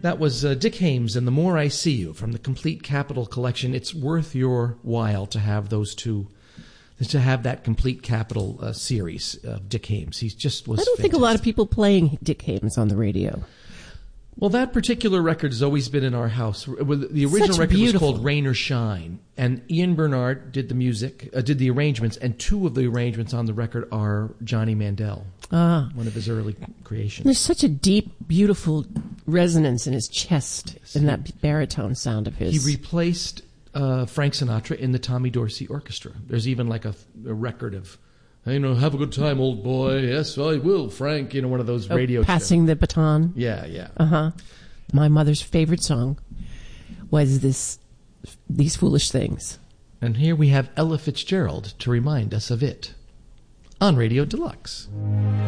That was Dick Haymes and The More I See You from the Complete Capital collection. It's worth your while to have those two, to have that Complete Capital series of Dick Haymes. He just was I don't think a lot of people playing Dick Haymes on the radio. Well, that particular record has always been in our house. The original record was called Rain or Shine, and Ian Bernard did the music, did the arrangements, and two of the arrangements on the record are Johnny Mandel, one of his early creations. There's such a deep, beautiful resonance in his chest, in that baritone sound of his. He replaced Frank Sinatra in the Tommy Dorsey Orchestra. There's even like a record of, have a good time, old boy. Yes, I will, Frank. One of those radio passing the baton. Yeah. My mother's favorite song was These Foolish Things. And here we have Ella Fitzgerald to remind us of it on Radio Deluxe.